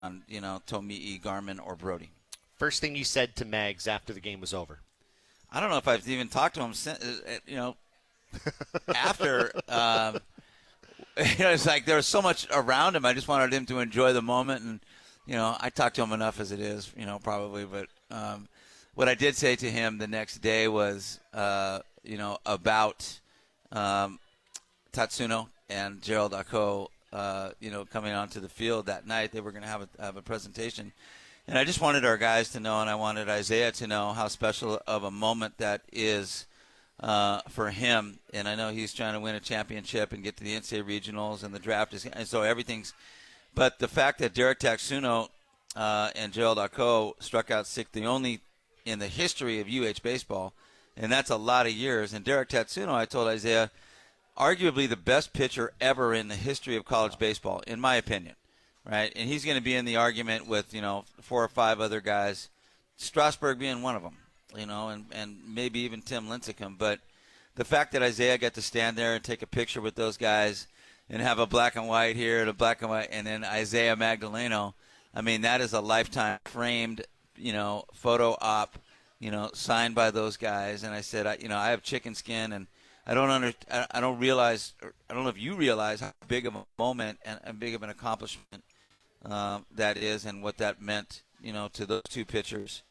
Tomi'i, Garmin, or Brody. First thing you said to Mags after the game was over? I don't know if I've even talked to him since, after. It's like there was so much around him. I just wanted him to enjoy the moment, and I talked to him enough as it is, probably. But what I did say to him the next day was, about Tatsuno and Gerald Ako, coming onto the field that night. They were going to have a presentation. And I just wanted our guys to know, and I wanted Isaiah to know how special of a moment that is for him. And I know he's trying to win a championship and get to the NCAA regionals, and the draft is, and so everything's. But the fact that Derek Tatsuno and Gerald Ako struck out sixth, the only in the history of UH baseball, and that's a lot of years. And Derek Tatsuno, I told Isaiah, arguably the best pitcher ever in the history of college baseball, in my opinion. Right, and he's going to be in the argument with 4 or 5 other guys, Strasburg being one of them, and maybe even Tim Lincecum. But the fact that Isaiah got to stand there and take a picture with those guys and have a black and white here and a black and white, and then Isaiah Magdaleno, I mean, that is a lifetime framed, photo op, signed by those guys. And I said, I have chicken skin, and I don't realize, I don't know if you realize how big of a moment and big of an accomplishment that is, and what that meant, to those 2 pitchers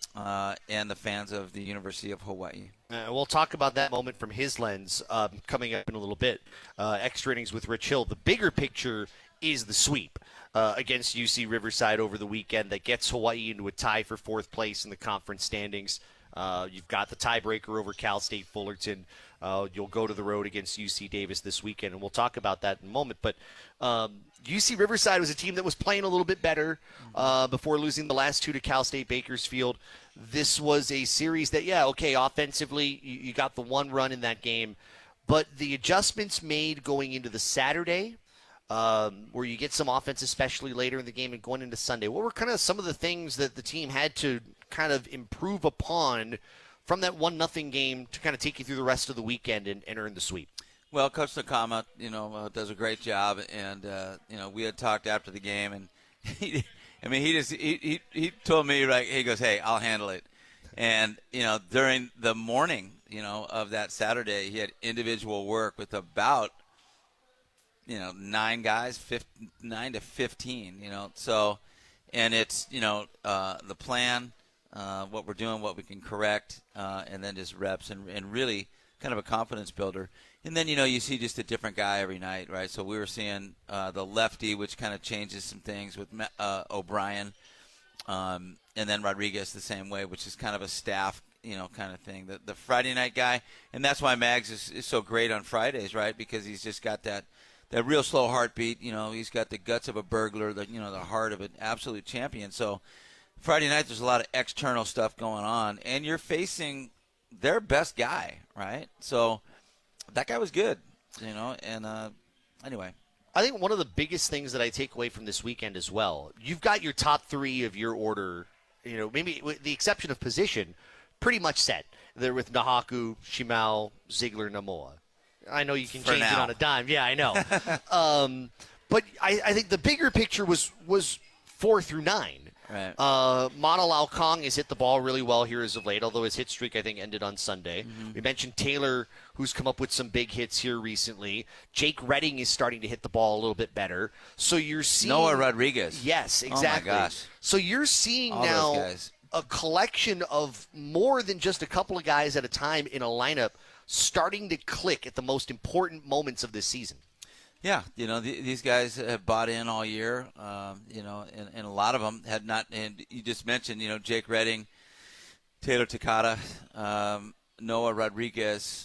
and the fans of the University of Hawaii. We'll talk about that moment from his lens coming up in a little bit. Extra innings with Rich Hill. The bigger picture is the sweep against UC Riverside over the weekend that gets Hawaii into a tie for 4th place in the conference standings. You've got the tiebreaker over Cal State Fullerton. You'll go to the road against UC Davis this weekend, and we'll talk about that in a moment. But UC Riverside was a team that was playing a little bit better before losing the last 2 to Cal State Bakersfield. This was a series that, offensively, you got the 1 run in that game. But the adjustments made going into the Saturday, where you get some offense, especially later in the game and going into Sunday, what were kind of some of the things that the team had to kind of improve upon from that 1-0 game to kind of take you through the rest of the weekend and earn the sweep? Well, Coach Nakama, does a great job, and we had talked after the game, and he told me, right, he goes, "Hey, I'll handle it." And during the morning, of that Saturday, he had individual work with about 9 guys, 9 to 15, so, and it's the plan. What we're doing, what we can correct, and then just reps and really kind of a confidence builder. And then, you see just a different guy every night, right? So we were seeing the lefty, which kind of changes some things with O'Brien, and then Rodriguez the same way, which is kind of a staff, kind of thing. The Friday night guy, and that's why Mags is so great on Fridays, right? Because he's just got that real slow heartbeat. He's got the guts of a burglar, the heart of an absolute champion. So Friday night, there's a lot of external stuff going on, and you're facing their best guy, right? So that guy was good, and anyway. I think one of the biggest things that I take away from this weekend as well, you've got your top 3 of your order, maybe with the exception of position, pretty much set. They're with Nahaku, Shimao, Ziegler, Namoa. I know you can change it on a dime. Yeah, I know. But I think the bigger picture was 4 through 9. Right. Mana Lau Kong has hit the ball really well here as of late, although his hit streak, I think, ended on Sunday. Mm-hmm. We mentioned Taylor, who's come up with some big hits here recently. Jake Redding is starting to hit the ball a little bit better. So you're seeing Noah Rodriguez. Yes, exactly. Oh, my gosh. So you're seeing all now a collection of more than just a couple of guys at a time in a lineup starting to click at the most important moments of this season. Yeah, these guys have bought in all year, and a lot of them had not. And you just mentioned, Jake Redding, Taylor Takada, Noah Rodriguez,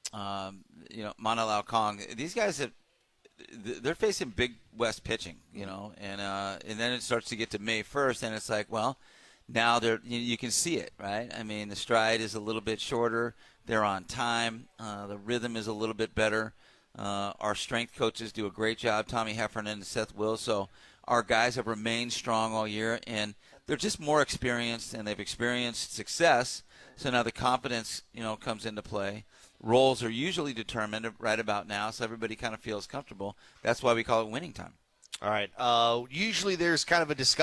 Mana Lau Kong. These guys they're facing Big West pitching, and then it starts to get to May 1st, and it's like, well, now you can see it, right? I mean, the stride is a little bit shorter. They're on time. The rhythm is a little bit better. Our strength coaches do a great job, Tommy Heffernan and Seth Wills. So our guys have remained strong all year, and they're just more experienced, and they've experienced success. So now the confidence, comes into play. Roles are usually determined right about now, so everybody kind of feels comfortable. That's why we call it winning time. All right. Usually there's kind of a discussion